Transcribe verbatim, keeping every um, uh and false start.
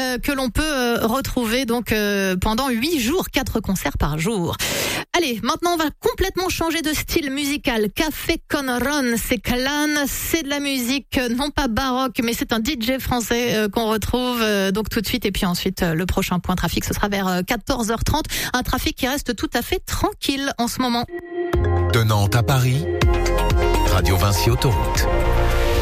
euh, que l'on peut euh, retrouver donc euh, pendant huit jours, quatre concerts par jour. Allez, maintenant on va complètement changer de style musical. Café con Ron, c'est Clan, c'est de la musique euh, non pas baroque, mais c'est un D J français euh, qu'on retrouve euh, donc tout de suite. Et puis ensuite, euh, le prochain point trafic, ce sera vers euh, quatorze heures trente. Un trafic qui reste tout à fait tranquille en ce moment. De Nantes à Paris, Radio Vinci Autoroute.